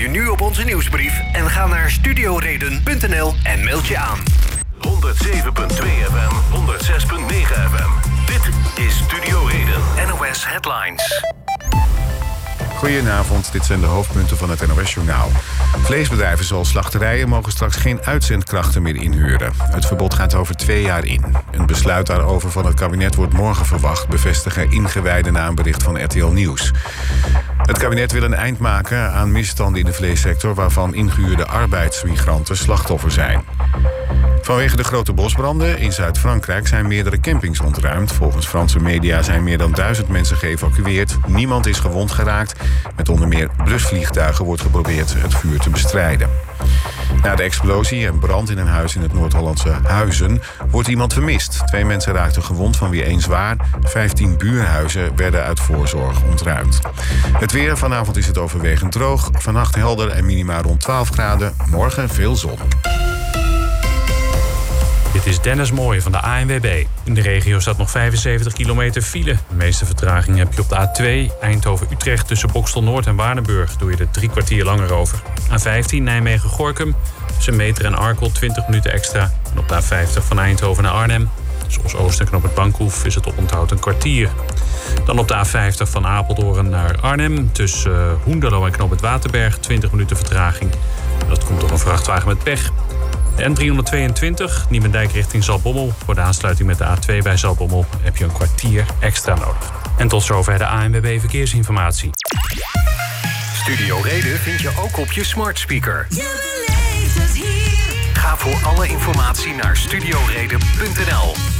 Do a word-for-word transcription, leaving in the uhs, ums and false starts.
je nu op onze nieuwsbrief en ga naar studioreden punt n l en meld je aan. honderdzeven komma twee F M, honderdzes komma negen F M. Dit is Studio Reden. N O S Headlines. Goedenavond, dit zijn de hoofdpunten van het N O S-journaal. Vleesbedrijven zoals slachterijen mogen straks geen uitzendkrachten meer inhuren. Het verbod gaat over twee jaar in. Een besluit daarover van het kabinet wordt morgen verwacht, bevestigen ingewijden na een bericht van R T L Nieuws. Het kabinet wil een eind maken aan misstanden in de vleessector waarvan ingehuurde arbeidsmigranten slachtoffer zijn. Vanwege de grote bosbranden in Zuid-Frankrijk zijn meerdere campings ontruimd. Volgens Franse media zijn meer dan duizend mensen geëvacueerd. Niemand is gewond geraakt. Met onder meer blusvliegtuigen wordt geprobeerd het vuur te bestrijden. Na de explosie en brand in een huis in het Noord-Hollandse Huizen wordt iemand vermist. Twee mensen raakten gewond, van wie één zwaar. Vijftien buurhuizen werden uit voorzorg ontruimd. Het weer, vanavond is het overwegend droog. Vannacht helder en minimaal rond twaalf graden. Morgen veel zon. Dit is Dennis Mooij van de A N W B. In de regio staat nog vijfenzeventig kilometer file. De meeste vertraging heb je op de A twee Eindhoven-Utrecht tussen Boxtel Noord en Waardenburg. Doe je er drie kwartier langer over. A vijftien Nijmegen-Gorinchem tussen Meter en Arkel twintig minuten extra. En op de A vijftig van Eindhoven naar Arnhem tussen Os-Oost en Knoop het Bankhoef is het oponthoud een kwartier. Dan op de A vijftig van Apeldoorn naar Arnhem tussen uh, Hoenderloo en Knoop het Waterberg twintig minuten vertraging. Dat komt door een vrachtwagen met pech. De N driehonderdtweeëntwintig, Nieuwendijk richting Zaltbommel. Voor de aansluiting met de A twee bij Zaltbommel heb je een kwartier extra nodig. En tot zover de A N W B Verkeersinformatie. Studio Reden vind je ook op je smart speaker. Je beleeft het hier. Ga voor alle informatie naar studioreden punt n l.